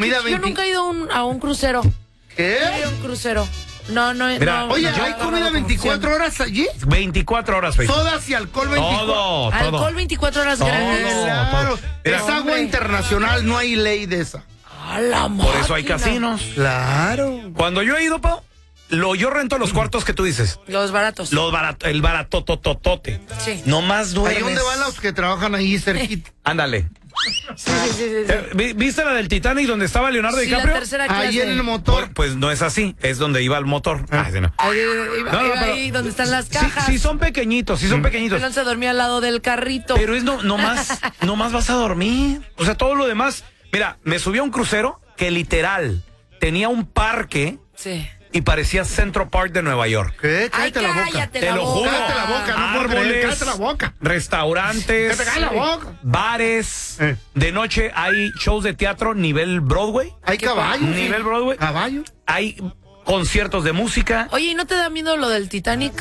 comida Yo nunca he ido a un crucero. ¿Qué? No he ido a un crucero. No. Mira, oye, ¿hay comida 24 horas allí? 24 horas, Facebook. Sodas y alcohol 24 Todo. Alcohol 24 horas gratis. Claro. Mira, Es agua internacional, no hay ley de esa. A la Por eso hay máquina. casinos. Claro. Cuando yo he ido, Pau, yo rento los cuartos que tú dices. Los baratos. El baratototote. Sí. Nomás duermes. ¿Ahí dónde van los que trabajan ahí cerquita? Ándale. Sí. ¿Viste la del Titanic donde estaba Leonardo Sí, la DiCaprio? tercera clase. Ahí en el motor. Pues no es así, es donde iba el motor. Sí, no. Ahí, No, iba pero- ahí donde están las cajas. Sí, son pequeñitos, pequeñitos. Pelón se dormía al lado del carrito. Pero es nomás vas a dormir. O sea, todo lo demás. Mira, me subí a un crucero que literal tenía un parque Sí. y parecía Central Park de Nueva York. ¿Qué? Ay, Cállate la boca. cállate Te la lo boca. juro. Cállate la boca, no puedo creer. Cállate la boca. Restaurantes, Que te cae la boca. bares. Eh. De noche hay shows de teatro nivel Broadway. Hay caballos. Nivel Broadway. Caballos. Hay conciertos de música. Oye, ¿y no te da miedo lo del Titanic?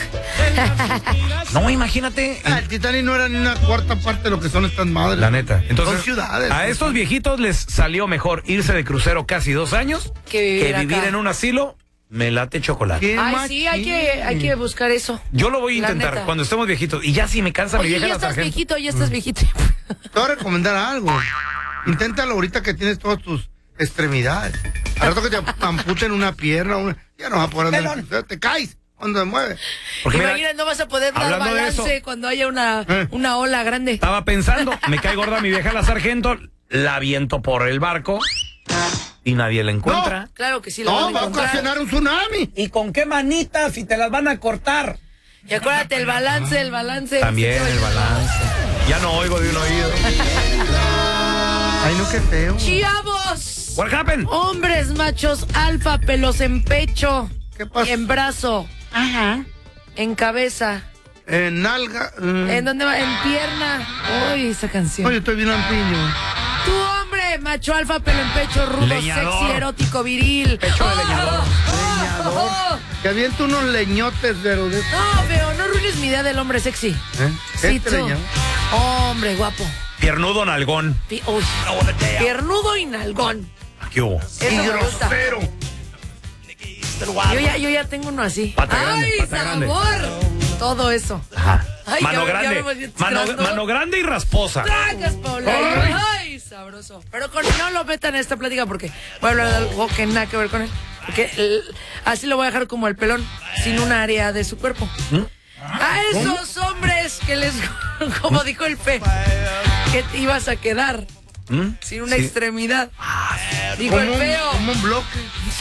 No, imagínate. El Titanic no era ni una cuarta parte de lo que son estas madres. La neta. Entonces, Son ciudades. a estos viejitos les salió mejor irse de crucero casi 2 años Que vivir acá. en un asilo. Me late chocolate. Qué Ay, sí, hay que buscar eso. Yo lo voy a La intentar neta. cuando estemos viejitos. Y ya si me cansa mi Oye, vieja ya la estás sargento. viejito, ya estás viejito. Te voy a recomendar algo. Inténtalo ahorita que tienes todas tus extremidades. Al rato que te amputen una pierna, ya no vas a poder andar. Te caes cuando te mueves. Porque mira, Imagina, no vas a poder dar hablando de balance eso. cuando haya una ola grande. estaba pensando, me cae gorda mi vieja la sargento, la aviento por el barco y nadie la encuentra. Claro que sí, la No, van a va a encontrar. ocasionar un tsunami. ¿Y con qué manitas si te las van a cortar? Y acuérdate, el balance. También Sí, el balance. Ya no oigo de un oído. Ay, no, qué feo. ¡Chavos! What happened? Hombres machos alfa, pelos en pecho, ¿Qué pasa? en brazo, en cabeza, En nalga. ¿en dónde va? En pierna. Uy, esa canción. Oye, estoy bien lampiño. Tu hombre, macho alfa, pelo en pecho, rudo, Leñador. sexy, erótico, viril. Pecho de leñador. Oh. Que avienta unos leñotes, pero de... No, pero no arruines mi idea del hombre sexy. Sí, tú. leñador. Hombre, guapo. Piernudo nalgón. Uy, piernudo y nalgón. ¿Qué hubo? Eso me gusta. grosero. Yo ya tengo uno así. Pata grande, ¡Ay, pata grande. sabor! Todo eso. Ajá. Ay, Mano ya grande. me estoy tirando. Mano grande y rasposa. ¡Tracas, Paula! ¡Ay, sabroso! Pero no lo metan en esta plática porque voy a hablar de algo que nada que ver con él. Porque así lo voy a dejar como el pelón, sin un área de su cuerpo. A esos hombres que les, como dijo el P, que te ibas a quedar sin una extremidad. Dijo el feo. Como un bloque.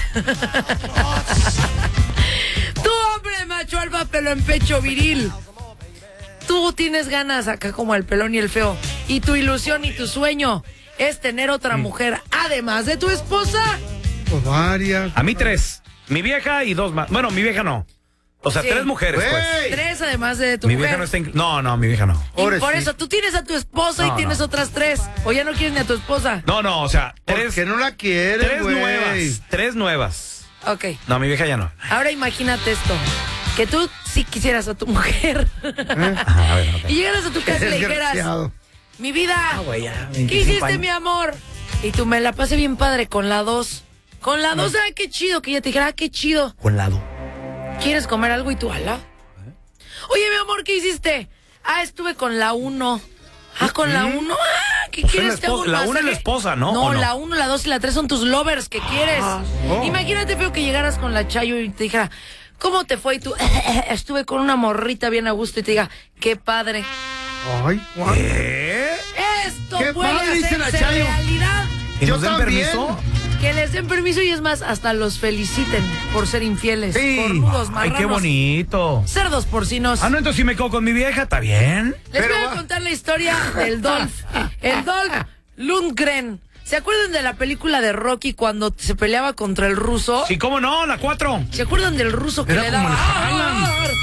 Tú, hombre, macho alfa, pelo en pecho, viril. Tú tienes ganas acá como el pelón y el feo. Y tu ilusión y tu sueño es tener otra mujer, además de tu esposa. Pues varias. A mí 3. Mi vieja y 2 más. Bueno, mi vieja no. O sea, Sí. 3 mujeres, pues. Güey. 3 además de tu Mi mujer. vieja no está No, mi vieja no. Y por Pobrecito. eso, tú tienes a tu esposa y No, tienes no. otras 3. O ya no quieres ni a tu esposa. No, o sea, 3 Porque no la quiere, güey. nuevas. 3 nuevas. Ok. No, mi vieja ya no. Ahora imagínate esto. Que tú sí quisieras a tu mujer. Ajá, a ver, ok. Y llegaras a tu casa y le dijeras, Desgraciado. mi vida, güey, ya, ¿qué 25 hiciste, años. mi amor? Y tú me la pasé bien padre con la 2. Con la 2, qué chido. Que ella te dijera, qué chido. Con lado. ¿Quieres comer algo? Y tú, ala. Oye, mi amor, ¿qué hiciste? Estuve con la 1. Con la 1. ¿Qué Pues quieres? es Te hago un la 1 es la masaje. esposa, ¿no? No, ¿O no? la 1, la 2 y la 3 son tus lovers que quieres. oh. Imagínate, feo, que llegaras con la Chayo y te dijera, ¿cómo te fue? Y tú, estuve con una morrita bien a gusto y te diga, qué padre. Ay, Juan. Esto Qué puede padre, dice la hacerse Chayo. realidad. ¿Y Yo nos den también. permiso? Que les den permiso y es más, hasta los feliciten por ser infieles. Sí. Cornudos, Ay, marranos, qué bonito. cerdos porcinos. No, entonces si me quedo con mi vieja, ¿está bien? Les Pero voy a va. contar la historia del Dolph. El Dolph Lundgren. ¿Se acuerdan de la película de Rocky cuando se peleaba contra el ruso? Sí, ¿cómo no? La 4. ¿Se acuerdan del ruso que Era le como daba? el Haaland.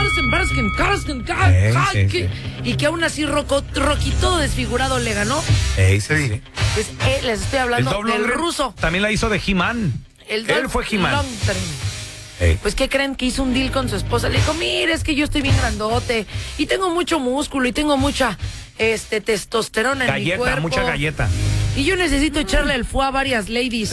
Y que aún así Rocky todo desfigurado le ganó. Sí. Pues les estoy hablando Dolph del Lundgren ruso. También la hizo de He-Man. El Él Dolph fue He-Man. Lundgren. Pues, ¿qué creen? Que hizo un deal con su esposa. Le dijo, mire, es que yo estoy bien grandote y tengo mucho músculo y tengo mucha testosterona en mi Galleta, cuerpo. mucha galleta. Y yo necesito echarle el foie a varias ladies.